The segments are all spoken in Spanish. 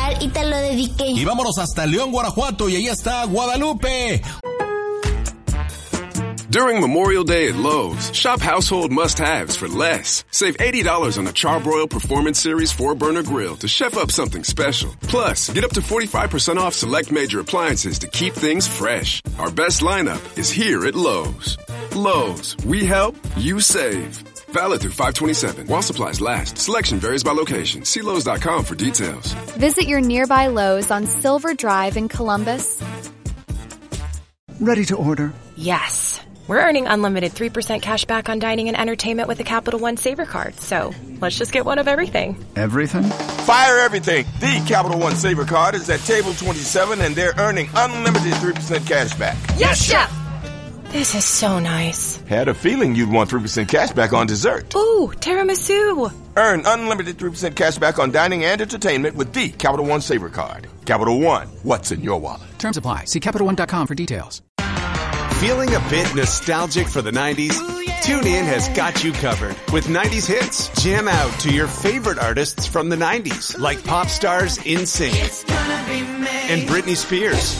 especial y te lo dediqué. Y vámonos hasta León, Guanajuato, y ahí está Guadalupe. During Memorial Day at Lowe's, shop household must-haves for less. Save $80 on a Charbroil Performance Series 4-burner grill to chef up something special. Plus, get up to 45% off select major appliances to keep things fresh. Our best lineup is here at Lowe's. Lowe's, we help, you save. Valid through 5/27. While supplies last. Selection varies by location. See Lowe's.com for details. Visit your nearby Lowe's on Silver Drive in Columbus. Ready to order? Yes. We're earning unlimited 3% cash back on dining and entertainment with a Capital One Saver card. So let's just get one of everything. Everything? Fire everything. The Capital One Saver card is at table 27 and they're earning unlimited 3% cash back. Yes, Chef! This is so nice. Had a feeling you'd want 3% cash back on dessert. Ooh, tiramisu. Earn unlimited 3% cash back on dining and entertainment with the Capital One Saver card. Capital One, what's in your wallet? Terms apply. See CapitalOne.com for details. Feeling a bit nostalgic for the 90s? TuneIn has got you covered with 90s hits. Jam out to your favorite artists from the 90s, like pop stars NSYNC and Britney Spears.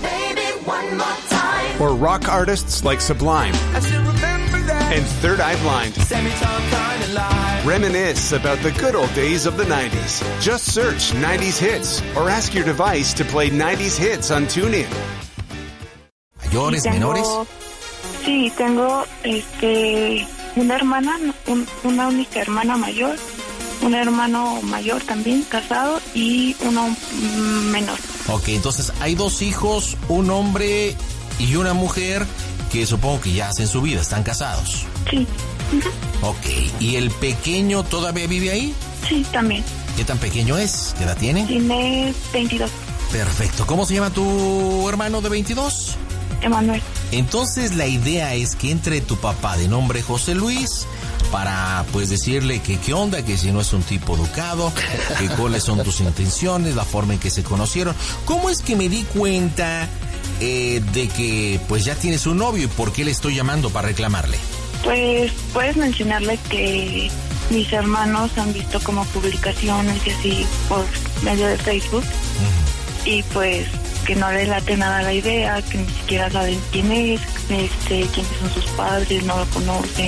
Or rock artists like Sublime and Third Eye Blind. Reminisce about the good old days of the 90s. Just search 90s hits or ask your device to play 90s hits on TuneIn. ¿Mayores, menores? Sí, tengo una hermana, una única hermana mayor, un hermano mayor también, casado, y uno menor. Ok, entonces hay 2 hijos, un hombre y una mujer que supongo que ya hacen su vida, están casados. Sí. Uh-huh. Ok, ¿y el pequeño todavía vive ahí? Sí, también. ¿Qué tan pequeño es? ¿Qué edad tiene? Tiene 22. Perfecto. ¿Cómo se llama tu hermano de 22? Emanuel. Entonces la idea es que entre tu papá de nombre José Luis para pues decirle que qué onda, que si no es un tipo educado, que cuáles son tus intenciones, la forma en que se conocieron. ¿Cómo es que me di cuenta de que pues ya tienes un novio y por qué le estoy llamando para reclamarle? Pues puedes mencionarle que mis hermanos han visto como publicaciones y así por medio de Facebook. Uh-huh. Y pues que no le late nada la idea, que ni siquiera saben quién es, quiénes son sus padres, no lo conocen,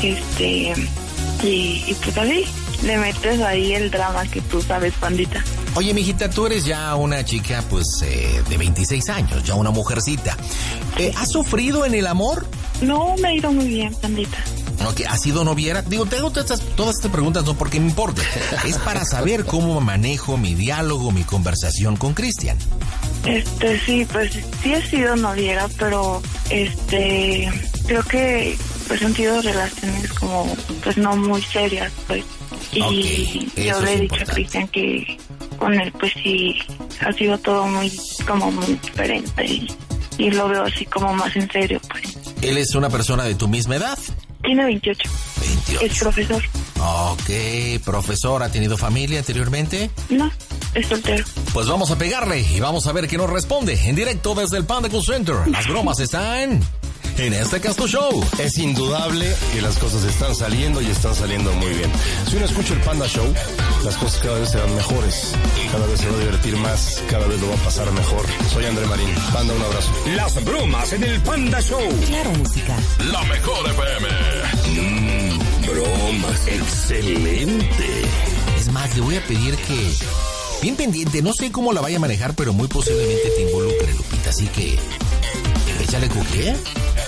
y pues así, le metes ahí el drama que tú sabes, pandita. Oye, mijita, tú eres ya una chica, pues, de 26 años, ya una mujercita. ¿Has sufrido en el amor? No, me ha ido muy bien, pandita. Okay, ¿has sido noviera? Digo, tengo todas estas preguntas no porque me importa. Es para saber cómo manejo mi diálogo, mi conversación con Cristian. Sí, pues sí he sido noviera, pero creo que pues han sido relaciones como pues no muy serias, pues. Y okay, yo le he dicho a Cristian que con él pues sí ha sido todo muy diferente y lo veo así como más en serio, pues. ¿Él es una persona de tu misma edad? Tiene 28. 28. Es profesor. Ok, profesor, ¿ha tenido familia anteriormente? No, es soltero. Pues vamos a pegarle y vamos a ver qué nos responde en directo desde el Panda Cool Center. Las bromas están en este Casto Show. Es indudable que las cosas están saliendo y están saliendo muy bien. Si uno escucha el Panda Show, las cosas cada vez serán mejores, cada vez se va a divertir más, cada vez lo va a pasar mejor. Soy André Marín. Panda, un abrazo. Las bromas en el Panda Show. Claro, música. La mejor FM. Bromas. Excelente. Es más, le voy a pedir que... Bien pendiente, no sé cómo la vaya a manejar, pero muy posiblemente te involucre, Lupita. Así que... échale cuqué.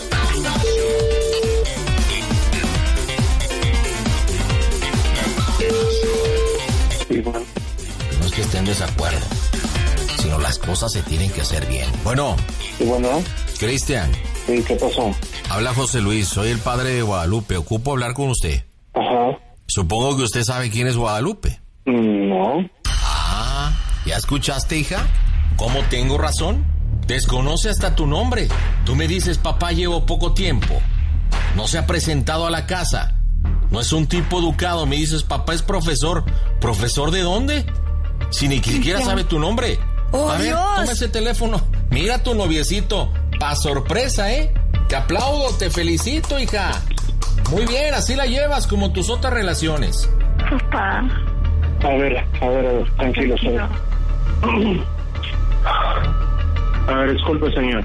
Sí, bueno. No es que esté en desacuerdo, sino las cosas se tienen que hacer bien. Bueno. Sí, bueno. Cristian. Sí, ¿qué pasó? Habla José Luis, soy el padre de Guadalupe. Ocupo hablar con usted. Ajá. Supongo que usted sabe quién es Guadalupe. No. Ah, ¿ya escuchaste, hija? ¿Cómo tengo razón? Desconoce hasta tu nombre. Tú me dices, papá, llevo poco tiempo. No se ha presentado a la casa. No es un tipo educado. Me dices, papá es profesor. ¿Profesor de dónde? Si ni siquiera sabe tu nombre. ¡Oh, a ver, Dios! toma ese teléfono. Mira a tu noviecito. Pa' sorpresa, ¿eh? Te aplaudo, te felicito, hija. Muy bien, así la llevas como tus otras relaciones. Papá. A ver, tranquilo. A ver, disculpe, señor.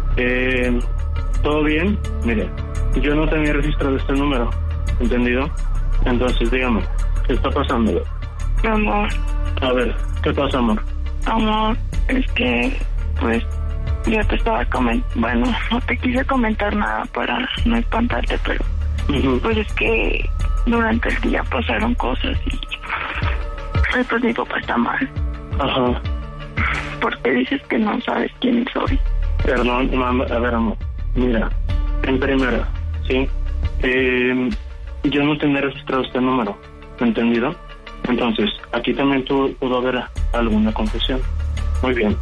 ¿Todo bien? Mire, yo no tenía registrado este número, ¿entendido? Entonces, dígame, ¿qué está pasando? Amor. A ver, ¿qué pasa, amor? Amor, es que, pues, yo te estaba bueno, no te quise comentar nada para no espantarte, pero pues es que durante el día pasaron cosas y pues mi papá está mal. Ajá. ¿Por qué dices que no sabes quién soy? Perdón, mamá, a ver, amor, mira, en primera, ¿sí? Yo no tenía registrado este número, ¿entendido? Entonces, aquí también pudo haber alguna confusión. Muy bien.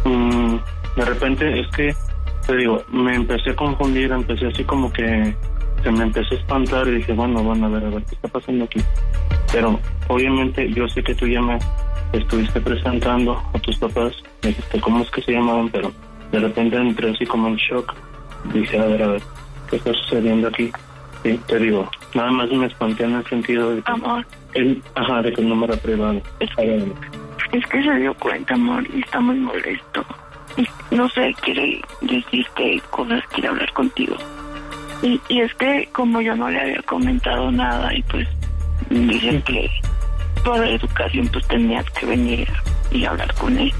De repente es que, te digo, me empecé a confundir, empecé así como que se me empecé a espantar y dije, bueno, a ver, ¿qué está pasando aquí? Pero, obviamente, yo sé que tú ya me estuviste presentando a tus papás, me dijiste cómo es que se llamaban, pero de repente entré así como en shock. Dije, a ver, ¿qué está sucediendo aquí? Sí, te digo, nada más me espanté en el sentido de que... Amor. de que el número privado. Es que se dio cuenta, amor, y está muy molesto. Y no sé, quiere decir que cosas, quiere hablar contigo. Y es que como yo no le había comentado nada y pues dicen que toda la educación pues tenías que venir y hablar con él.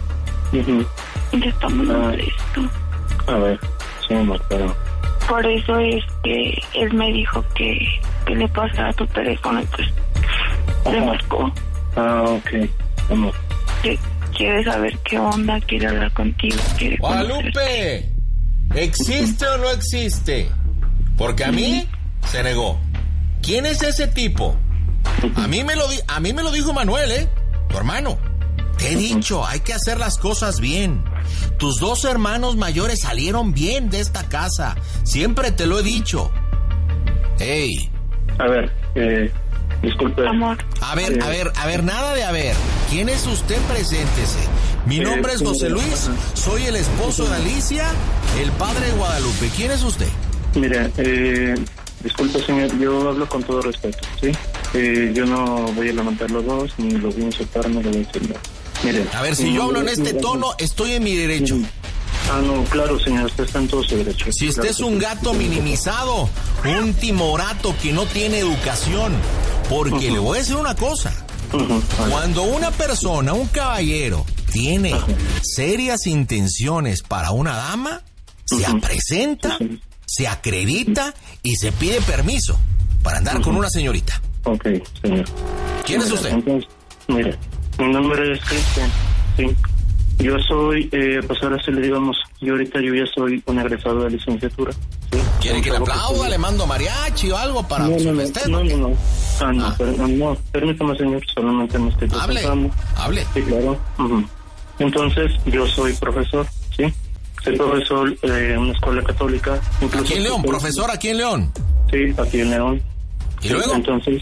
Y está muy molesto. A ver, sí, amor, pero... Por eso es que él me dijo que le pasara tu teléfono y pues le marcó. Ah, ok, amor. Que quiere saber qué onda, quiere hablar contigo, quiere Guadalupe, ¿existe o no existe? Porque a mí se negó. ¿Quién es ese tipo? A mí me lo dijo Manuel, tu hermano. Te he dicho, hay que hacer las cosas bien. Tus 2 hermanos mayores salieron bien de esta casa. Siempre te lo he dicho. Hey. A ver, disculpe. Amor. A ver, nada de a ver. ¿Quién es usted? Preséntese. Mi nombre es José Luis, soy el esposo de Alicia, el padre de Guadalupe. ¿Quién es usted? Mire, disculpe, señor, yo hablo con todo respeto, ¿sí? Yo no voy a levantar los dos, ni los voy a insultar, no lo voy a decir nada. Mire, a ver, si yo hablo en este tono, estoy en mi derecho. No, claro, señor, usted está en todo su derecho. Si usted es un gato minimizado, un timorato que no tiene educación, porque le voy a decir una cosa. Cuando una persona, un caballero, tiene serias intenciones para una dama, se presenta, se acredita y se pide permiso para andar con una señorita. Ok, señor. ¿Quién es usted? Entonces, mire, mi nombre es Cristian, sí. Yo soy, pues ahora sí le digamos, yo ya soy un egresado de licenciatura, ¿sí? ¿Quiere que le aplauda, le mando mariachi o algo para su festejo? No. No, permítame, señor, solamente me estoy presentando. Hable. Sí, claro. Entonces, yo soy profesor, ¿sí? Soy profesor en una escuela católica. ¿Aquí en León? ¿Profesor aquí en León? Sí, aquí en León. ¿Y luego? Entonces,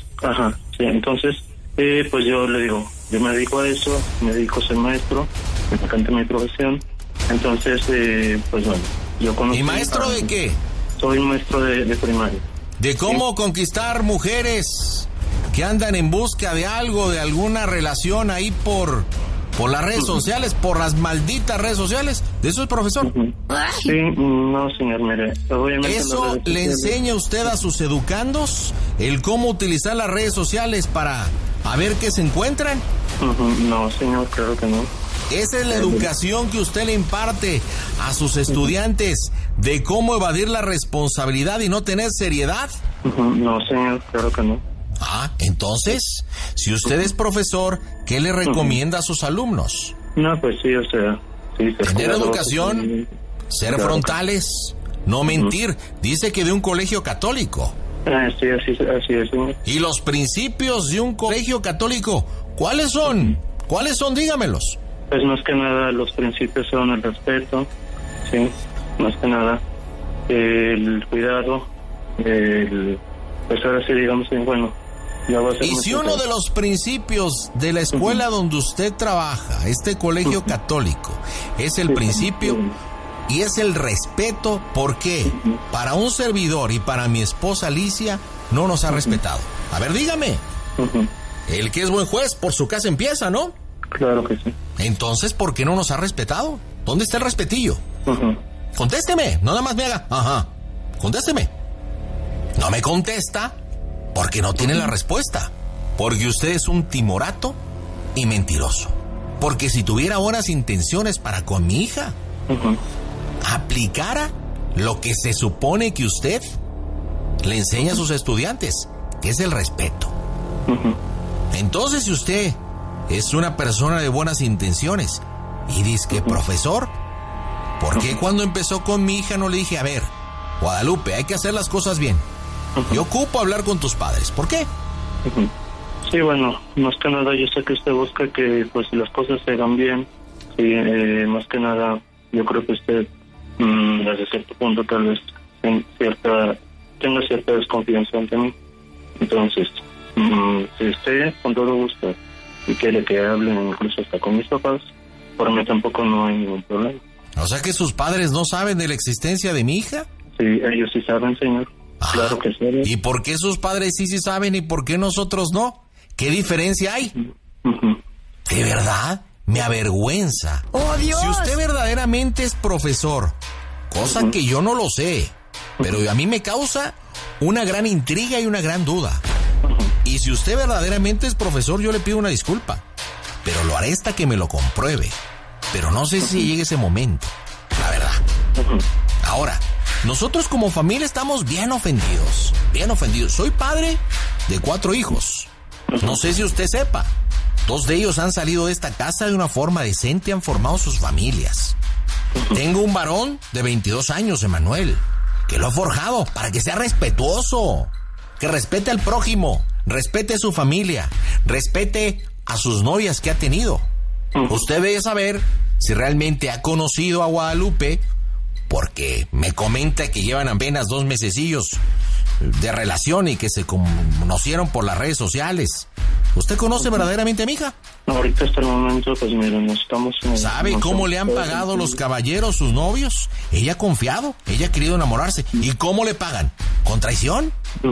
pues yo le digo, yo me dedico a eso, me dedico a ser maestro, me encanta mi profesión. Entonces, pues bueno, yo conozco... ¿Y maestro de qué? Soy maestro de primaria. ¿De cómo conquistar mujeres que andan en busca de algo, de alguna relación ahí por las redes sociales, por las malditas redes sociales? ¿De eso es profesor? Sí, no, señor, mire, obviamente... ¿Eso le enseña usted a sus educandos el cómo utilizar las redes sociales para a ver qué se encuentran? No, señor, claro que no. ¿Esa es la educación que usted le imparte a sus estudiantes de cómo evadir la responsabilidad y no tener seriedad? No, señor, claro que no. Entonces, si usted es profesor, ¿qué le recomienda a sus alumnos? No, pues sí, o sea... Sí, tener educación, ser frontales, no mentir. Dice que de un colegio católico. Sí, así es, señor. ¿Y los principios de un colegio católico, cuáles son? ¿Cuáles son? Dígamelos. Pues más que nada los principios son el respeto, sí, más que nada el cuidado, pues ahora sí digamos, bueno, ya va a ser... Y si uno de los principios de la escuela donde usted trabaja, este colegio católico, es el principio y es el respeto, ¿por qué? Para un servidor y para mi esposa Alicia no nos ha respetado. A ver, dígame. El que es buen juez por su casa empieza, ¿no? Claro que sí. Entonces, ¿por qué no nos ha respetado? ¿Dónde está el respetillo? Contésteme, no nada más me haga. Ajá, contésteme. No me contesta porque no tiene la respuesta. Porque usted es un timorato y mentiroso. Porque si tuviera buenas intenciones para con mi hija, aplicara lo que se supone que usted le enseña a sus estudiantes, que es el respeto. Entonces, si usted es una persona de buenas intenciones y dice que profesor, ¿por qué cuando empezó con mi hija no le dije, a ver, Guadalupe, hay que hacer las cosas bien? Yo ocupo hablar con tus padres. ¿Por qué? Sí, bueno, más que nada yo sé que usted busca que pues las cosas se hagan bien. Sí, más que nada yo creo que usted desde cierto punto tal vez tenga cierta desconfianza ante mí. Entonces, si usted con todo gusto y quiere que hablen incluso hasta con mis papás, por mí tampoco no hay ningún problema. O sea que sus padres no saben de la existencia de mi hija. Sí, ellos sí saben, señor. Claro que sí. ¿Y por qué sus padres sí saben y por qué nosotros no? ¿Qué diferencia hay? ¿De verdad? Me avergüenza. ¡Oh, Dios! Si usted verdaderamente es profesor, cosa que yo no lo sé, pero a mí me causa una gran intriga y una gran duda. Y si usted verdaderamente es profesor, yo le pido una disculpa, pero lo haré hasta que me lo compruebe. Pero no sé si llegue ese momento, la verdad. Ahora, nosotros como familia estamos bien ofendidos. Soy padre de 4 hijos. No sé si usted sepa, 2 de ellos han salido de esta casa de una forma decente, han formado sus familias. Tengo un varón de 22 años, Emanuel, que lo ha forjado para que sea respetuoso, que respete al prójimo, respete a su familia, respete a sus novias que ha tenido. Usted debe saber si realmente ha conocido a Guadalupe, porque me comenta que llevan apenas 2 mesecillos de relación y que se conocieron por las redes sociales. ¿Usted conoce verdaderamente a mi hija? Ahorita hasta el momento, pues miren, no estamos... ¿Sabe cómo le han pagado los caballeros sus novios? Ella ha confiado, ella ha querido enamorarse. ¿Y cómo le pagan? ¿Con traición?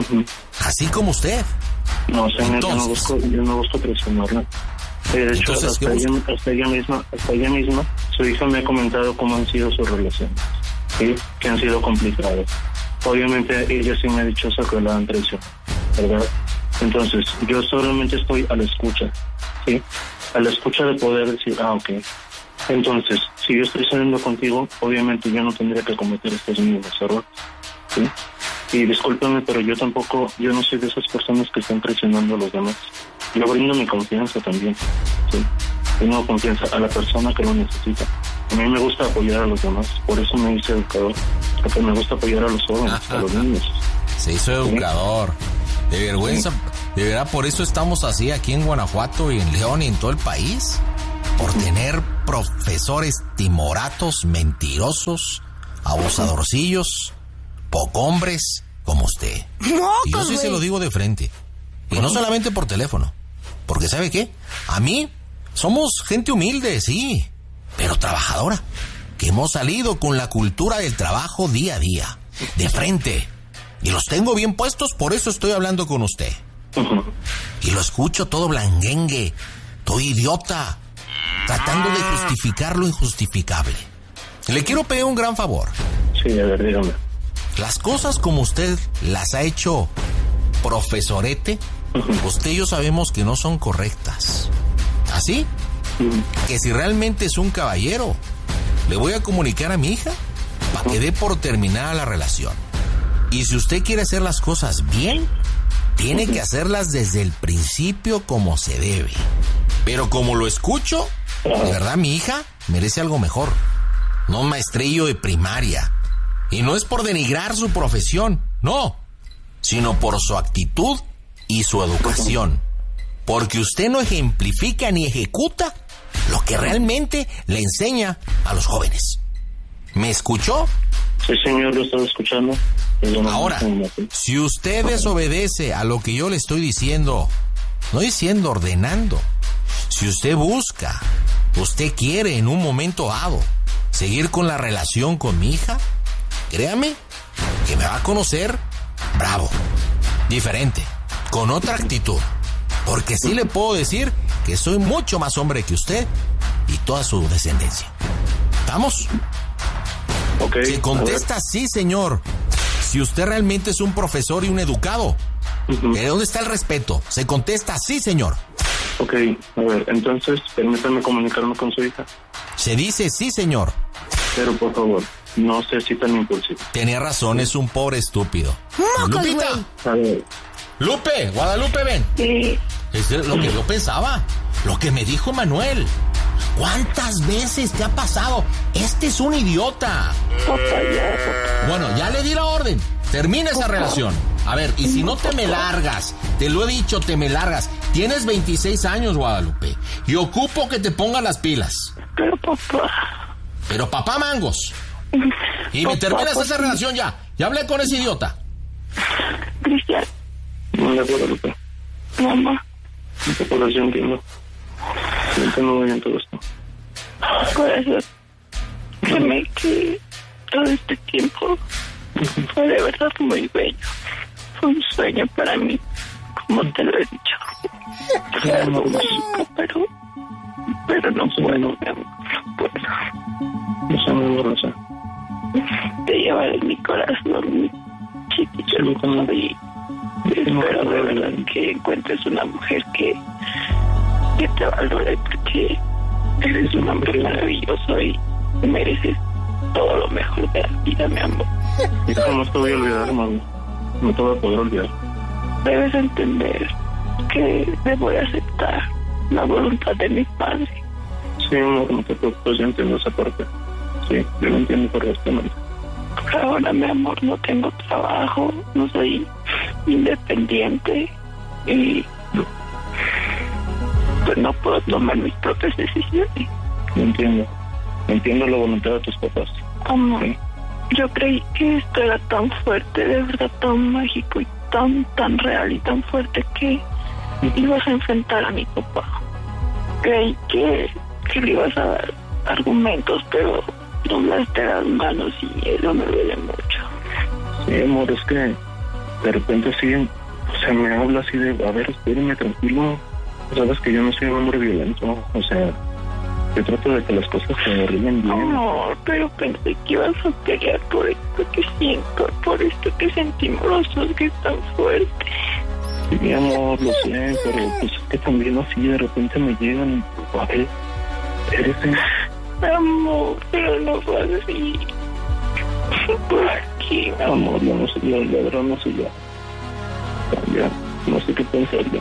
Así como usted. No, señor, entonces, yo no busco traicionarla. De hecho, hasta ella misma, su hija me ha comentado cómo han sido sus relaciones, ¿sí? Que han sido complicadas. Obviamente ella sí me ha dicho eso, que la han traicionado, ¿verdad? Entonces, yo solamente estoy a la escucha, ¿sí? A la escucha de poder decir, ok. Entonces, si yo estoy saliendo contigo, obviamente yo no tendría que cometer estos mismos errores, ¿sí? Y discúlpame, pero yo no soy de esas personas que están traicionando a los demás. Yo brindo mi confianza también, ¿sí? Tengo confianza a la persona que lo necesita. A mí me gusta apoyar a los demás, por eso me hice educador, porque me gusta apoyar a los jóvenes, a los niños. Se hizo educador. De vergüenza, de verdad, por eso estamos así aquí en Guanajuato y en León y en todo el país. Por tener profesores timoratos, mentirosos, abusadorcillos, pocombres como usted. Y yo sí se lo digo de frente. Y no solamente por teléfono. Porque ¿sabe qué? A mí somos gente humilde, sí, pero trabajadora. Que hemos salido con la cultura del trabajo día a día, de frente. Y los tengo bien puestos, por eso estoy hablando con usted. Y lo escucho todo blandengue, todo idiota, tratando de justificar lo injustificable. Le quiero pedir un gran favor. Sí, a ver, dígame. Las cosas como usted las ha hecho profesorete, usted y yo sabemos que no son correctas. ¿Así? Que si realmente es un caballero, le voy a comunicar a mi hija para que dé por terminada la relación. Y si usted quiere hacer las cosas bien, tiene que hacerlas desde el principio como se debe. Pero como lo escucho, de verdad mi hija merece algo mejor. No un maestrillo de primaria. Y no es por denigrar su profesión, no, sino por su actitud y su educación. Porque usted no ejemplifica ni ejecuta lo que realmente le enseña a los jóvenes. ¿Me escuchó? Sí, señor, lo estoy escuchando. Ahora, si usted desobedece a lo que yo le estoy diciendo, no diciendo, ordenando, si usted busca, usted quiere en un momento dado seguir con la relación con mi hija, créame que me va a conocer bravo, diferente, con otra actitud. Porque sí le puedo decir que soy mucho más hombre que usted y toda su descendencia. ¿Estamos? Ok. Se contesta sí, señor. Si usted realmente es un profesor y un educado. ¿De dónde está el respeto? Se contesta sí, señor. Ok, a ver, entonces permítame comunicarme con su hija. Se dice sí, señor. Pero por favor, no sea así tan impulsivo. Tenía razón, es un pobre estúpido. Lupita. A ver. Lupe, Guadalupe, ven. Sí. Es lo que yo pensaba. Lo que me dijo Manuel. ¿Cuántas veces te ha pasado? Este es un idiota. Papá, ya. Bueno, ya le di la orden. Termina esa relación. A ver, y si no te me largas, te lo he dicho, te me largas. Tienes 26 años, Guadalupe, y ocupo que te pongas las pilas. Pero papá. Pero papá mangos. Y me terminas esa relación ya. Ya hablé con ese idiota. Cristian. No le puedo, Lupe. Mamá. No te puedo decir, entiendo. No entiendo bien todo esto. Corazón. Créeme que todo este tiempo fue de verdad muy bello. Fue un sueño para mí, como te lo he dicho. Fue algo mágico, pero no puedo, mi amor, no puedo. No sé, mi amor, no sé. Te llevaré en mi corazón, mi chiquito, y espero de verdad que encuentres una mujer que te valore, porque eres un hombre maravilloso y mereces todo lo mejor de la vida, mi amor. Y jamás te voy a olvidar, mami. No te voy a poder olvidar. Debes entender que debo de aceptar la voluntad de mi padre. Sí, amor, no te preocupes, yo entiendo esa parte. Sí, yo lo entiendo correctamente. Por ahora, mi amor, no tengo trabajo, no soy independiente y pues no puedo tomar mis propias decisiones. Entiendo la voluntad de tus papás. Amor, Sí. Yo creí que esto era tan fuerte, de verdad tan mágico y tan real y tan fuerte que ibas a enfrentar a mi papá. Creí que le ibas a dar argumentos, pero doblaste las manos y eso me duele mucho. Sí, amor, es que de repente sí, o sea, me habla así de, a ver, espérame, tranquilo. Sabes que yo no soy un hombre violento, o sea, se trata de que las cosas se arreglen bien. Amor, pero pensé que ibas a pelear por esto que siento, por esto que sentimos los dos, que es tan fuerte. Sí, amor, lo sé, pero pues es que también así de repente me llegan, a ver, eres Amor, pero no fue así. ¿Por qué? Amor, yo no sé, la verdad no sé ya. Ya, no sé qué pensar ya.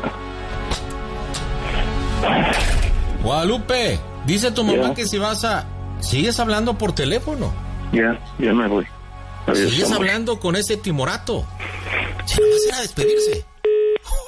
Guadalupe, dice tu mamá que si vas a... ¿Sigues hablando por teléfono? Ya me voy. Adiós, ¿Sigues amor. hablando con ese timorato? Si no vas a ir a despedirse.